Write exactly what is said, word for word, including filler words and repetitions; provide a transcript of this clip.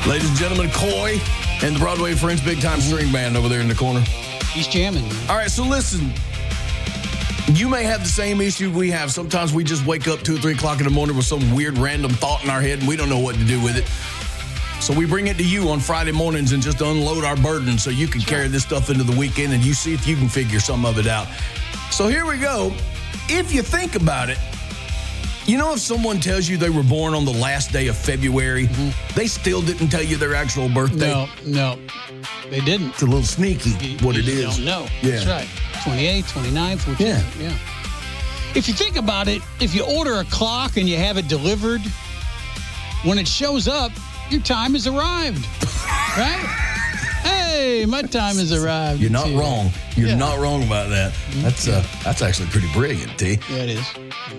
Ladies and gentlemen, Coy and the Broadway Friends Big Time String Band over there in the corner. He's jamming. All right, so listen. You may have the same issue we have. Sometimes we just wake up two or three o'clock in the morning with some weird random thought in our head and we don't know what to do with it. So we bring it to you on Friday mornings and just unload our burden so you can carry this stuff into the weekend and you see if you can figure some of it out. So here we go. If you think about it, you know if someone tells you they were born on the last day of February, mm-hmm. they still didn't tell you their actual birthday? No, no, they didn't. It's a little sneaky you, what you it is. Don't know. Yeah. That's right. twenty-eighth, twenty-ninth. Which yeah. Is, yeah. If you think about it, if you order a clock and you have it delivered, when it shows up, your time has arrived, right? Hey, my time has arrived. You're not too. wrong. You're yeah. not wrong about that. That's uh, that's actually pretty brilliant, T. Yeah, it is.